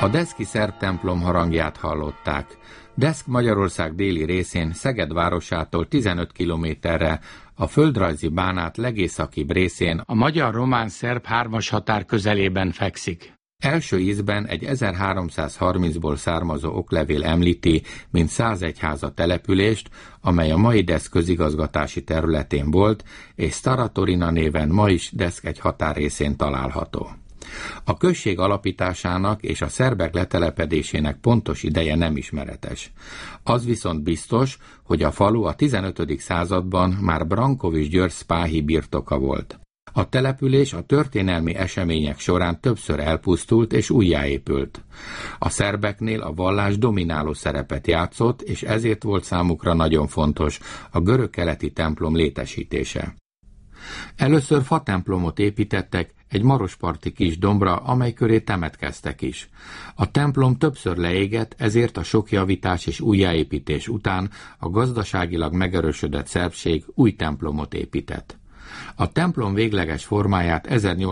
A deszki szerb templom harangját hallották. Deszk Magyarország déli részén, Szeged városától 15 kilométerre, a földrajzi bánát legészakibb részén, a magyar-román-szerb hármas határ közelében fekszik. Első ízben egy 1330-ból származó oklevél említi, mint 101 háza települést, amely a mai Deszk közigazgatási területén volt, és Stara Torina néven ma is Deszk egy határrészén található. A község alapításának és a szerbek letelepedésének pontos ideje nem ismeretes. Az viszont biztos, hogy a falu a 15. században már Brankovics György spáhi birtoka volt. A település a történelmi események során többször elpusztult és újjáépült. A szerbeknél a vallás domináló szerepet játszott, és ezért volt számukra nagyon fontos a görög-keleti templom létesítése. Először fatemplomot építettek egy marosparti kis dombra, amely köré temetkeztek is. A templom többször leégett, ezért a sok javítás és újjáépítés után a gazdaságilag megerősödött szerbség új templomot épített. A templom végleges formáját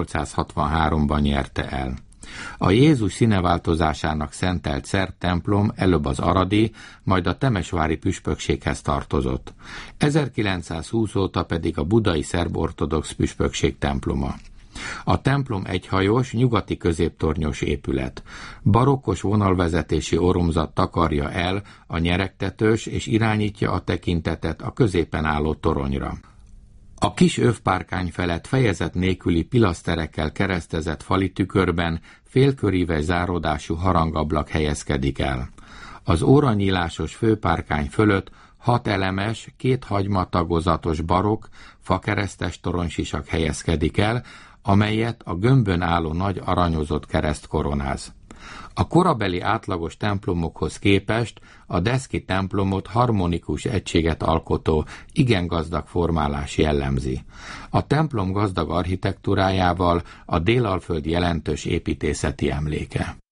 1863-ban nyerte el. A Jézus színeváltozásának szentelt szerb templom előbb az aradi, majd a temesvári püspökséghez tartozott. 1920 óta pedig a budai szerb ortodox püspökség temploma. A templom egyhajós, nyugati középtornyos épület. Barokkos vonalvezetési oromzat takarja el a nyeregtetős és irányítja a tekintetet a középen álló toronyra. A kis övpárkány felett fejezet nélküli pilaszterekkel keresztezett fali tükörben félköríves záródású harangablak helyezkedik el. Az óranyílásos főpárkány fölött 6 elemes, 2 hagymatagozatos barokk, fakeresztes toronysisak helyezkedik el, amelyet a gömbön álló nagy aranyozott kereszt koronáz. A korabeli átlagos templomokhoz képest a deszki templomot harmonikus egységet alkotó, igen gazdag formálás jellemzi. A templom gazdag architektúrájával a Délalföld jelentős építészeti emléke.